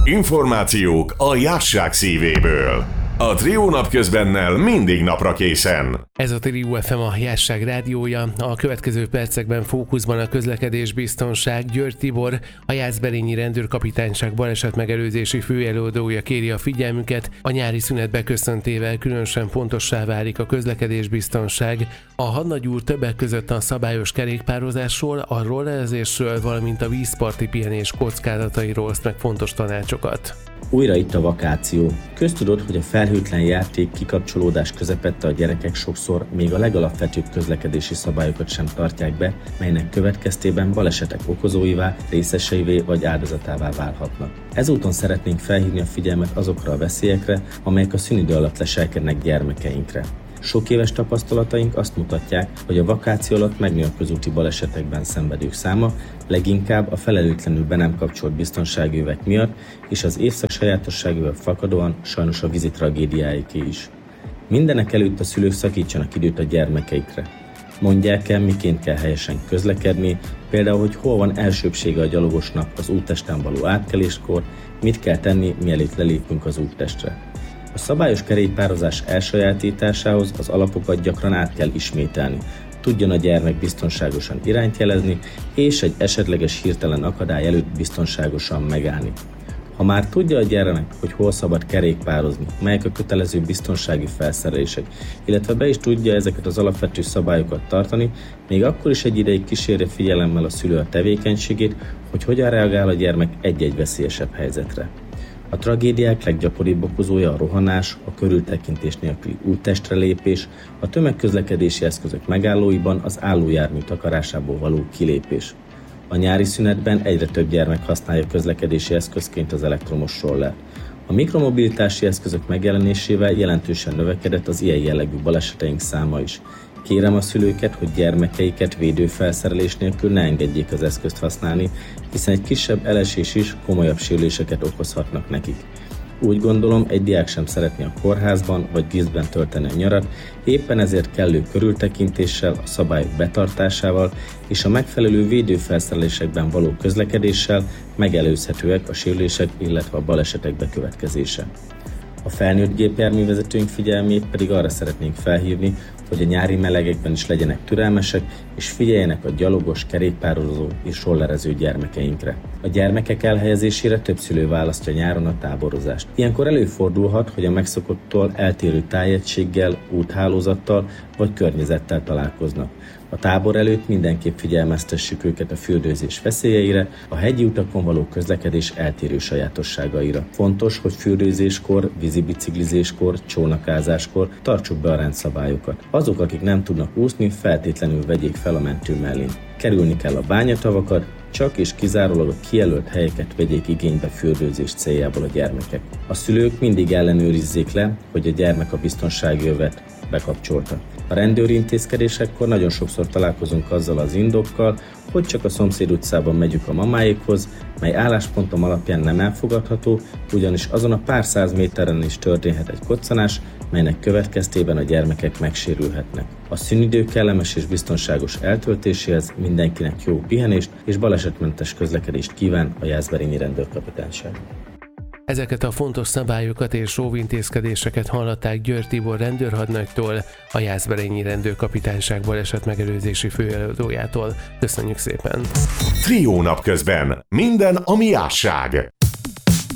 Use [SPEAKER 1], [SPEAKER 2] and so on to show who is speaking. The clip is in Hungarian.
[SPEAKER 1] Információk a jásság szívéből. A Trió napközbennel mindig napra készen.
[SPEAKER 2] Ez a Trió FM, a Jásság rádiója. A következő percekben fókuszban a közlekedésbiztonság. György Tibor, a Jászberényi Rendőrkapitányság balesetmegelőzési főelőadója kéri a figyelmüket. A nyári szünet beköszöntével különösen fontossá válik a közlekedésbiztonság. A hadnagy úr többek között a szabályos kerékpározásról, a rollerezésről, valamint a vízparti pihenés kockázatairól oszt meg fontos tanácsokat.
[SPEAKER 3] Újra itt a vakáció. Köztudott, hogy a felhőtlen játék kikapcsolódás közepette a gyerekek sokszor még a legalapvetőbb közlekedési szabályokat sem tartják be, melynek következtében balesetek okozóivá, részeseivé vagy áldozatává válhatnak. Ezúton szeretnénk felhívni a figyelmet azokra a veszélyekre, amelyek a szünidő alatt leselkednek gyermekeinkre. Sok éves tapasztalataink azt mutatják, hogy a vakáció alatt megnő a közúti balesetekben szenvedők száma, leginkább a felelőtlenül be nem kapcsolt biztonsági övek miatt, és az évszak sajátosságával fakadóan sajnos a vízi tragédiáiké is. Mindenek előtt a szülők szakítsanak időt a gyermekeikre. Mondják el, miként kell helyesen közlekedni, például, hogy hol van elsőbbsége a gyalogosnak az úttesten való átkeléskor, mit kell tenni, mielőtt lelépünk az úttestre. A szabályos kerékpározás elsajátításához az alapokat gyakran át kell ismételni. Tudjon a gyermek biztonságosan irányt jelezni, és egy esetleges hirtelen akadály előtt biztonságosan megállni. Ha már tudja a gyermek, hogy hol szabad kerékpározni, melyek a kötelező biztonsági felszerelések, illetve be is tudja ezeket az alapvető szabályokat tartani, még akkor is egy ideig kísérje figyelemmel a szülő a tevékenységét, hogy hogyan reagál a gyermek egy-egy veszélyesebb helyzetre. A tragédiák leggyakoribb okozója a rohanás, a körültekintés nélküli úttestre lépés, a tömegközlekedési eszközök megállóiban az állójármű takarásából való kilépés. A nyári szünetben egyre több gyermek használja közlekedési eszközként az elektromos rollert. A mikromobilitási eszközök megjelenésével jelentősen növekedett az ilyen jellegű baleseteink száma is. Kérem a szülőket, hogy gyermekeiket védőfelszerelés nélkül ne engedjék az eszközt használni, hiszen egy kisebb elesés is komolyabb sérüléseket okozhatnak nekik. Úgy gondolom, egy diák sem szeretné a kórházban vagy vízben tölteni a nyarat, éppen ezért kellő körültekintéssel, a szabályok betartásával és a megfelelő védőfelszerelésekben való közlekedéssel megelőzhetőek a sérülések, illetve a balesetek bekövetkezése. A felnőtt gépjárművezetőink figyelmét pedig arra szeretnénk felhívni, hogy a nyári melegekben is legyenek türelmesek, és figyeljenek a gyalogos, kerékpározó és rollerező gyermekeinkre. A gyermekek elhelyezésére több szülő választja nyáron a táborozást. Ilyenkor előfordulhat, hogy a megszokottól eltérő tájegységgel, úthálózattal vagy környezettel találkoznak. A tábor előtt mindenképp figyelmeztessük őket a fürdőzés veszélyeire, a hegyi utakon való közlekedés eltérő sajátosságaira. Fontos, hogy fürdőzéskor, vízibiciklizéskor, csónakázáskor tartsuk be a rendszabályokat. Azok, akik nem tudnak úszni, feltétlenül vegyék fel a mentő mellén. Kerülni kell a bányatavakat, csak és kizárólag a kijelölt helyeket vegyék igénybe fürdőzés céljából a gyermekek. A szülők mindig ellenőrizzék le, hogy a gyermek a biztonsági övet bekapcsolta. A rendőri intézkedésekkor nagyon sokszor találkozunk azzal az indokkal, hogy csak a szomszéd utcában megyünk a mamáékhoz, mely álláspontom alapján nem elfogadható, ugyanis azon a pár száz méteren is történhet egy koccanás, melynek következtében a gyermekek megsérülhetnek. A szünidő kellemes és biztonságos eltöltéséhez mindenkinek jó pihenést és balesetmentes közlekedést kíván a Jászberényi Rendőrkapitányság.
[SPEAKER 2] Ezeket a fontos szabályokat és óvintézkedéseket hallották György Tibor rendőrhadnagytól, a Jászberényi Rendőrkapitányság balesetmegelőzési főelőadójától. Köszönjük szépen!
[SPEAKER 1] Trió napközben minden, ami jásság.